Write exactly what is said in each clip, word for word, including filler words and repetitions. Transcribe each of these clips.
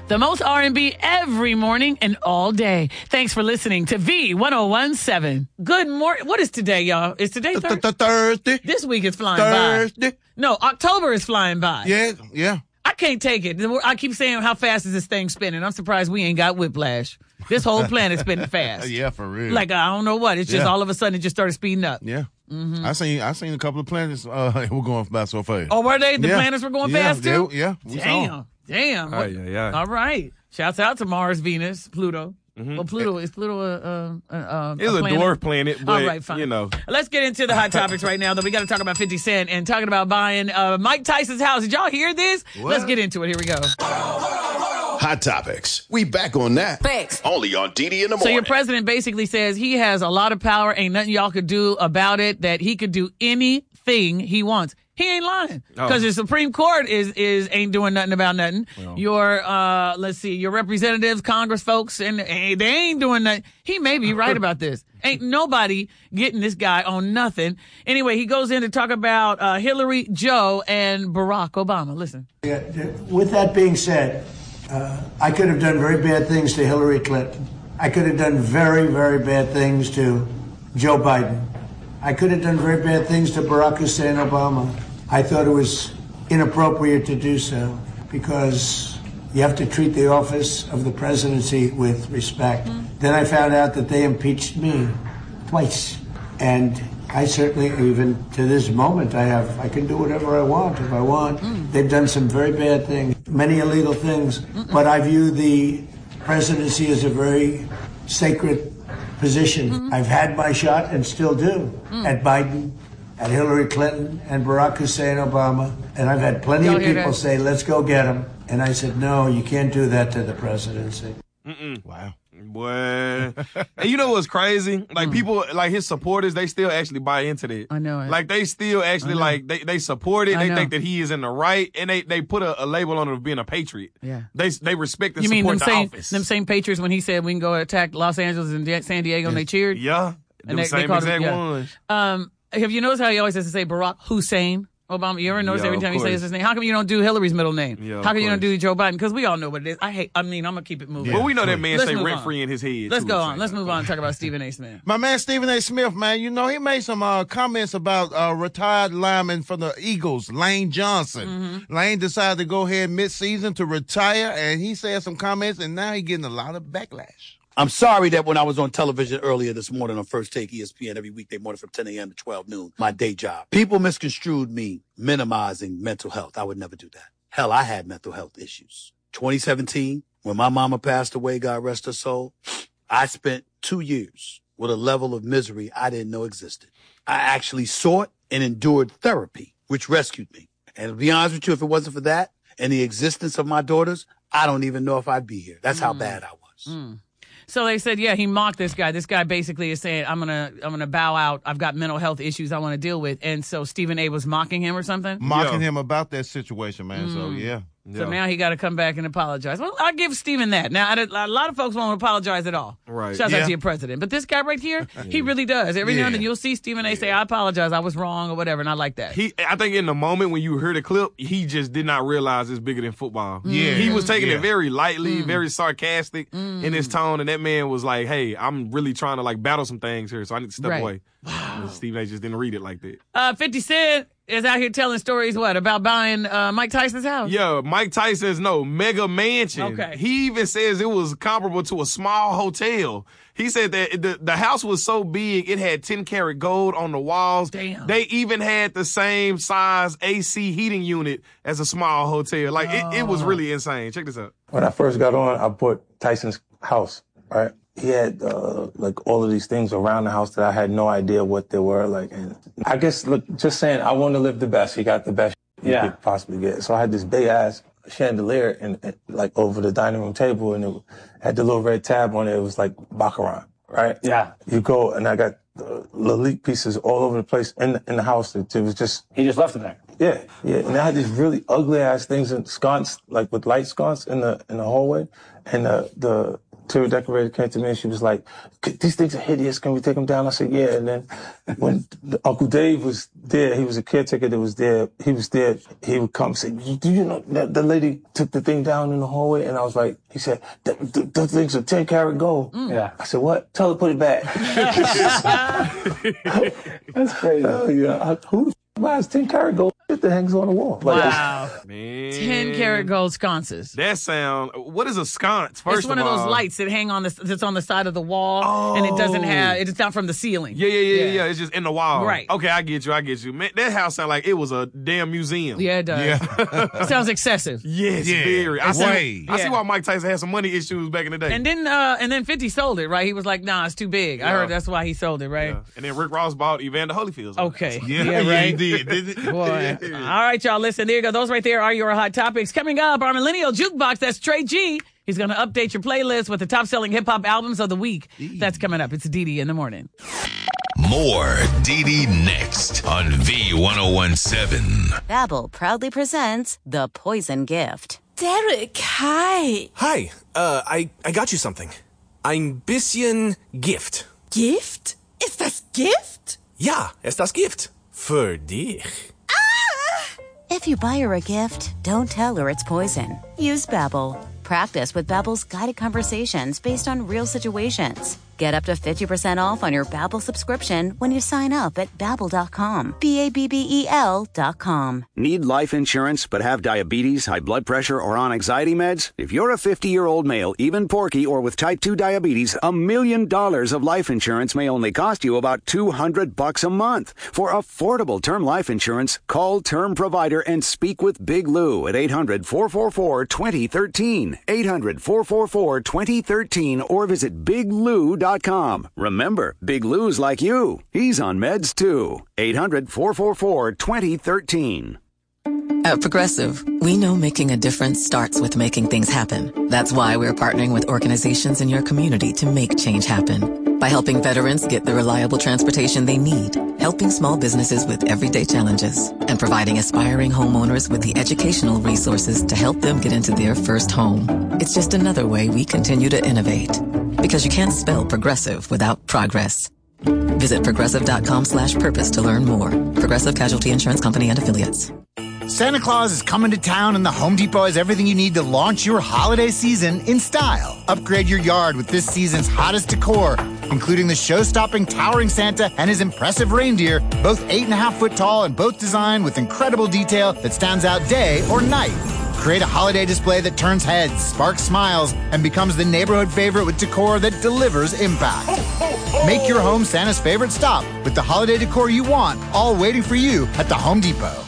The most R and B every morning and all day. Thanks for listening to V ten seventeen. Good morning. What is today, y'all? Is today Thursday? Thursday. This week is flying Thursday. by. No, October is flying by. Yeah, yeah. I can't take it. I keep saying, how fast is this thing spinning? I'm surprised we ain't got whiplash. This whole planet's spinning fast. Yeah, for real. Like, I don't know what. It's just Yeah. all of a sudden it just started speeding up. Yeah. Mm-hmm. I seen I seen a couple of planets uh were going by so fast. Oh, were they? The yeah. planets were going yeah, fast too? They, yeah. we saw 'em. Damn. Damn. Oh, yeah, yeah. All right. Shouts out to Mars, Venus, Pluto. Mm-hmm. Well, Pluto is Pluto a, a, a, It's a, a planet? dwarf planet, but, All right, fine. you know. Let's get into the hot topics right now, though. We got to talk about fifty Cent and talking about buying uh, Mike Tyson's house. Did y'all hear this? What? Let's get into it. Here we go. Hot Topics. We back on that. Thanks. Only on D D in the So morning. your president basically says he has a lot of power, ain't nothing y'all could do about it, that he could do anything he wants. He ain't lying, because Oh. the Supreme Court is is ain't doing nothing about nothing. Well. Your uh, let's see, your representatives, Congress folks, and and they ain't doing nothing. He may be right about this. Ain't nobody getting this guy on nothing. Anyway, he goes in to talk about uh, Hillary, Joe, and Barack Obama. Listen. Yeah, with that being said, uh, I could have done very bad things to Hillary Clinton. I could have done very, very bad things to Joe Biden. I could have done very bad things to Barack Hussein Obama. I thought it was inappropriate to do so because you have to treat the office of the presidency with respect. Mm. Then I found out that they impeached me twice. And I certainly, even to this moment, I have, I can do whatever I want if I want. Mm. They've done some very bad things, many illegal things, Mm-mm. but I view the presidency as a very sacred position. Mm-hmm. I've had my shot and still do mm. at Biden, at Hillary Clinton, and Barack Hussein Obama. And I've had plenty Don't of people that. say, let's go get him. And I said, no, you can't do that to the presidency. Mm-mm. Wow. Boy. And you know what's crazy? Like, mm. people, like his supporters, they still actually buy into that. I know it. Like, they still actually, like, they, they support it. I They know. think that he is in the right, and they, they put a, a label on him of being a patriot. Yeah. They they respect and You mean support them the same, office. them same Patriots when he said we can go attack Los Angeles and De- San Diego, and they cheered? Yeah. Them they- they same called him- exact yeah. ones. Um, have you noticed how he always has to say Barack Hussein Obama? You ever notice Yeah, every of time he course. says his name? How come you don't do Hillary's middle name? Yeah, of how come you don't course. do Joe Biden? Because we all know what it is. I hate. I mean, I'm gonna keep it moving. But we know that man Let's stay move rent on. free in his head. Let's too, go at the on. same Let's time. move on and talk about Stephen A. Smith. My man Stephen A. Smith, man, you know, he made some uh, comments about uh, retired lineman for the Eagles, Lane Johnson. Mm-hmm. Lane decided to go ahead mid-season to retire, and he said some comments, and now he's getting a lot of backlash. I'm sorry that when I was on television earlier this morning on First Take E S P N every weekday morning from ten a.m. to twelve noon, my day job, people misconstrued me minimizing mental health. I would never do that. Hell, I had mental health issues. twenty seventeen, when my mama passed away, God rest her soul, I spent two years with a level of misery I didn't know existed. I actually sought and endured therapy, which rescued me. And to be honest with you, if it wasn't for that and the existence of my daughters, I don't even know if I'd be here. That's how bad I was. Mm. So they said, yeah, he mocked this guy. This guy basically is saying, I'm gonna, I'm gonna bow out. I've got mental health issues I want to deal with. And so Stephen A. was mocking him or something. Mocking Yeah. him about that situation, man. So, yeah. So Yeah. now he got to come back and apologize. Well, I'll give Stephen that. Now, I, a lot of folks won't apologize at all. Right. Shouts out Yeah. to your president. But this guy right here, he really does. Every now and then Yeah. you'll see Stephen A. say, I apologize, I was wrong or whatever, and I like that. He, I think in the moment when you heard the clip, he just did not realize it's bigger than football. Yeah. He was taking Yeah. it very lightly, very sarcastic in his tone, and that man was like, hey, I'm really trying to like battle some things here, so I need to step Right. away. Wow. Stephen A. just didn't read it like that. Uh, fifty Cent is out here telling stories, what, about buying uh, Mike Tyson's house? Yeah, Mike Tyson's no mega mansion. Okay. He even says it was comparable to a small hotel. He said that the, the house was so big, it had ten karat gold on the walls. Damn. They even had the same size A C heating unit as a small hotel. Like, it, it was really insane. Check this out. When I first got on, I bought Tyson's house, right? He had, uh, like, all of these things around the house that I had no idea what they were, like, and I guess, look, just saying, I want to live the best. He got the best you Yeah. could possibly get. So I had this big-ass chandelier, and, and, like, over the dining room table, and it had the little red tab on it. It was like Baccarat, right? Yeah. You go, and I got uh, Lalique pieces all over the place in the, in the house. It, it was just... He just left it there. Yeah, yeah, and I had these really ugly ass things in sconce, like with light sconce in the in the hallway, and the the interior decorator came to me and she was like, these things are hideous. Can we take them down? I said, yeah. And then when Uncle Dave was there, he was a caretaker that was there. He was there. He would come and say, do you know that the lady took the thing down in the hallway? And I was like, he said, those things are ten karat gold. Mm. Yeah. I said, what? Tell her to put it back. That's crazy. Oh, yeah. Who the f- buys ten karat gold shit that hangs on the wall? Like, wow. Man. ten karat gold sconces. That sound, what is a sconce, first It's one of, of those all? lights that hang on the, that's on the side of the wall, oh. and it doesn't have, it's not from the ceiling. Yeah, yeah, yeah, yeah, yeah. It's just in the wall. Right. Okay, I get you, I get you. Man, that house sound like it was a damn museum. Yeah, it does. Yeah. It sounds excessive. Yes, Yeah. very. I see, Way. I see Yeah. why Mike Tyson had some money issues back in the day. And then, uh, and then fifty sold it, right? He was like, nah, it's too big. I Yeah. heard that's why he sold it, right? Yeah. And then Rick Ross bought Evander Holyfield's. Okay. Yeah, yeah, yeah, right. he did. did it? Boy. All right, y'all. Listen, there you go. Those right there are your hot topics. Coming up, our Millennial Jukebox. That's Trey G. He's going to update your playlist with the top-selling hip-hop albums of the week. That's coming up. It's D D in the morning. More D D next on V ten seventeen. Babbel proudly presents The Poison Gift. Derek, hi. Hi, uh, I, I got you something. Ein bisschen Gift. Gift? Ist das Gift? Ja, es das Gift. Für dich. If you buy her a gift, don't tell her it's poison. Use Babbel. Practice with Babbel's guided conversations based on real situations. Get up to fifty percent off on your Babbel subscription when you sign up at babbel dot com. B A B B E L dot com. Need life insurance but have diabetes, high blood pressure, or on anxiety meds? If you're a fifty-year-old male, even porky, or with type two diabetes, a million dollars of life insurance may only cost you about two hundred bucks a month. For affordable term life insurance, call Term Provider and speak with Big Lou at eight hundred, four four four, two zero one three. eight hundred, four four four, two zero one three or visit big lou dot com. Remember, Big Lou's like you. He's on meds too. eight hundred, four four four, two zero one three. At Progressive, we know making a difference starts with making things happen. That's why we're partnering with organizations in your community to make change happen. By helping veterans get the reliable transportation they need, helping small businesses with everyday challenges, and providing aspiring homeowners with the educational resources to help them get into their first home. It's just another way we continue to innovate. Because you can't spell progressive without progress. Visit progressive.com slash purpose to learn more. Progressive Casualty Insurance Company and Affiliates. Santa Claus is coming to town, and the Home Depot has everything you need to launch your holiday season in style. Upgrade your yard with this season's hottest decor, including the show-stopping towering Santa and his impressive reindeer, both eight and a half foot tall and both designed with incredible detail that stands out day or night. Create a holiday display that turns heads, sparks smiles, and becomes the neighborhood favorite with decor that delivers impact. Make your home Santa's favorite stop with the holiday decor you want, all waiting for you at the Home Depot.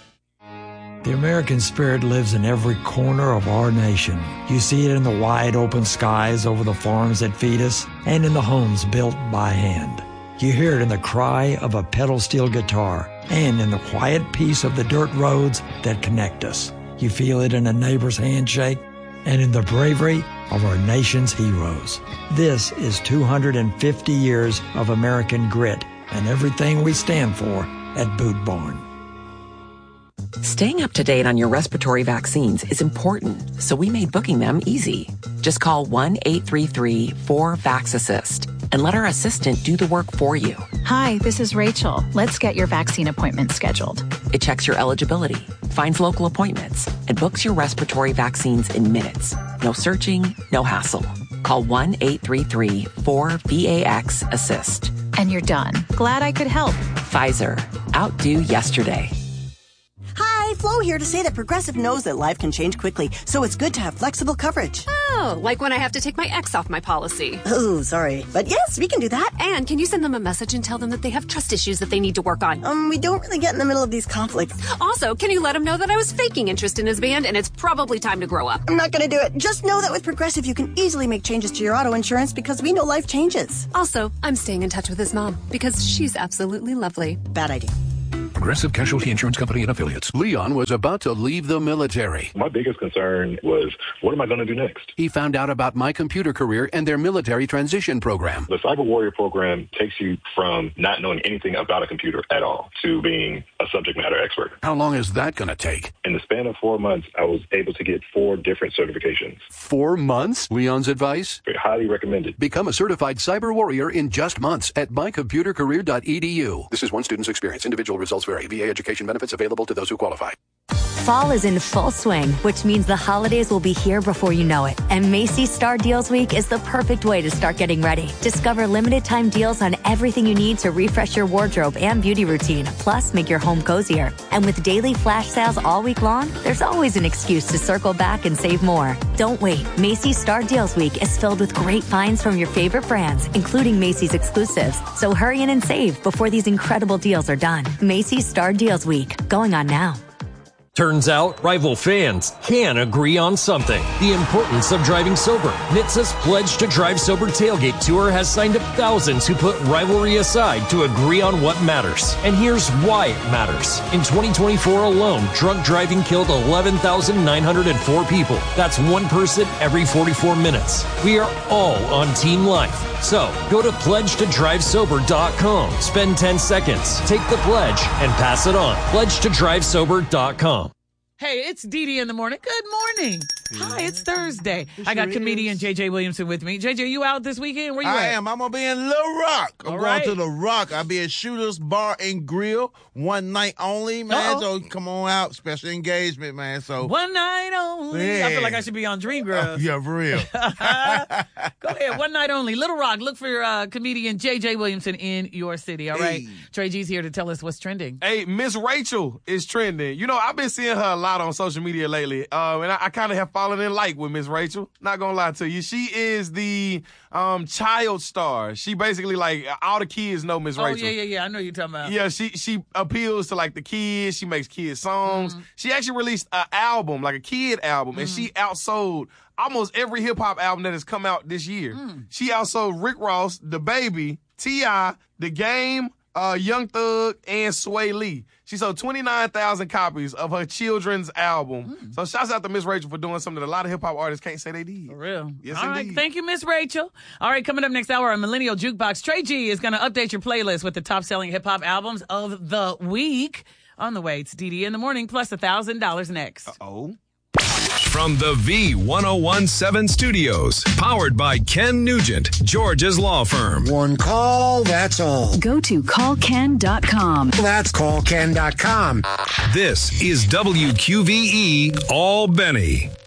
The American spirit lives in every corner of our nation. You see it in the wide open skies over the farms that feed us and in the homes built by hand. You hear it in the cry of a pedal steel guitar and in the quiet peace of the dirt roads that connect us. You feel it in a neighbor's handshake and in the bravery of our nation's heroes. This is two hundred fifty years of American grit and everything we stand for at Boot Barn. Staying up to date on your respiratory vaccines is important, so we made booking them easy. Just call one eight three three, four, VAX assist and let our assistant do the work for you. Hi, this is Rachel. Let's get your vaccine appointment scheduled. It checks your eligibility, finds local appointments, and books your respiratory vaccines in minutes. No searching, no hassle. Call one eight three three, four, VAX assist. And you're done. Glad I could help. Pfizer. Outdo yesterday. Hi, Flo here to say that Progressive knows that life can change quickly, so it's good to have flexible coverage. Oh, like when I have to take my ex off my policy. Oh, sorry. But yes, we can do that. And can you send them a message and tell them that they have trust issues that they need to work on? Um, we don't really get in the middle of these conflicts. Also, can you let him know that I was faking interest in his band and it's probably time to grow up? I'm not gonna do it. Just know that with Progressive, you can easily make changes to your auto insurance because we know life changes. Also, I'm staying in touch with his mom because she's absolutely lovely. Bad idea. Progressive Casualty Insurance Company and Affiliates. Leon was about to leave the military. My biggest concern was, what am I going to do next? He found out about My Computer Career and their military transition program. The Cyber Warrior program takes you from not knowing anything about a computer at all to being a subject matter expert. How long is that going to take? In the span of four months, I was able to get four different certifications. Four months? Leon's advice? Highly recommended. Become a certified cyber warrior in just months at my computer career dot e d u. This is one student's experience. Individual results vary. V A education benefits available to those who qualify. Fall is in full swing, which means the holidays will be here before you know it. And Macy's Star Deals Week is the perfect way to start getting ready. Discover limited time deals on everything you need to refresh your wardrobe and beauty routine, plus make your home cozier. And with daily flash sales all week long, there's always an excuse to circle back and save more. Don't wait. Macy's Star Deals Week is filled with great finds from your favorite brands, including Macy's exclusives. So hurry in and save before these incredible deals are done. Macy's Star Deals Week, going on now. Turns out, rival fans can agree on something. The importance of driving sober. N H T S A's Pledge to Drive Sober Tailgate Tour has signed up thousands who put rivalry aside to agree on what matters. And here's why it matters. In twenty twenty-four alone, drunk driving killed eleven thousand nine hundred four people. That's one person every forty-four minutes. We are all on Team Life. So, go to pledge to drive sober dot com. Spend ten seconds, take the pledge, and pass it on. pledge to drive sober dot com. Hey, it's Dee Dee in the morning. Good morning. Hi, it's Thursday. It I got sure comedian is. J J Williamson with me. J J, you out this weekend? Where you I at? am. I'm going to be in Little Rock. I'm All going right. to the Rock. I'll be at Shooter's Bar and Grill. One night only, man. Uh-oh. So come on out. Special engagement, man. So One night only. Yeah. I feel like I should be on Dreamgirls. Oh, yeah, for real. Go ahead. One night only. Little Rock. Look for uh, comedian J J Williamson in your city. All right. Hey. Trey G's here to tell us what's trending. Hey, Miss Rachel is trending. You know, I've been seeing her a lot on social media lately, um, and I, I kind of have fallen in like with Miss Rachel. Not gonna lie to you, she is the um, child star. She basically like all the kids know Miss Oh, Rachel. yeah, yeah, yeah. I know you're talking about. Yeah, she she appeals to like the kids. She makes kids songs. Mm-hmm. She actually released an album, like a kid album, mm-hmm. and she outsold almost every hip hop album that has come out this year. Mm. She outsold Rick Ross, The Baby, T I, The Game, uh, Young Thug, and Sway Lee. She sold twenty-nine thousand copies of her children's album. Mm. So shouts out to Miss Rachel for doing something that a lot of hip-hop artists can't say they did. For real. Yes, All indeed. right. Thank you, Miss Rachel. All right, coming up next hour on Millennial Jukebox, Trey G is going to update your playlist with the top-selling hip-hop albums of the week. On the way, it's Dee Dee in the morning, plus one thousand dollars next. Uh-oh. From the V ten seventeen studios, powered by Ken Nugent, George's law firm. One call, that's all. Go to call ken dot com. That's call ken dot com. This is W Q V E Albany.